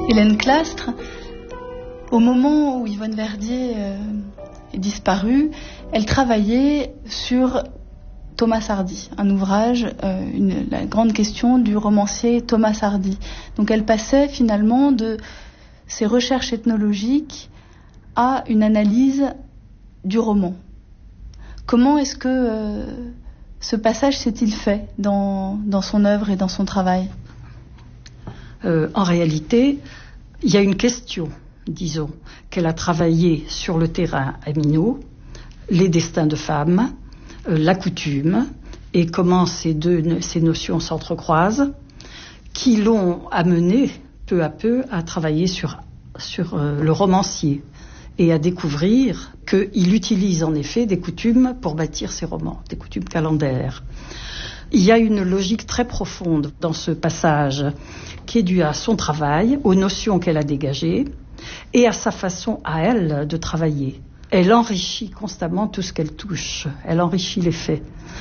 Hélène Clastres, au moment où Yvonne Verdier est disparue, elle travaillait sur Thomas Hardy, un ouvrage, la grande question du romancier Thomas Hardy. Donc elle passait finalement de ses recherches ethnologiques à une analyse du roman. Comment est-ce que ce passage s'est-il fait dans son œuvre et dans son travail ? En réalité, il y a une question, disons, qu'elle a travaillé sur le terrain à Minot, les destins de femmes, la coutume, et comment ces notions s'entrecroisent, qui l'ont amené peu à peu à travailler sur le romancier et à découvrir qu'il utilise en effet des coutumes pour bâtir ses romans, des coutumes calendaires. Il y a une logique très profonde dans ce passage qui est due à son travail, aux notions qu'elle a dégagées et à sa façon à elle de travailler. Elle enrichit constamment tout ce qu'elle touche, elle enrichit les faits.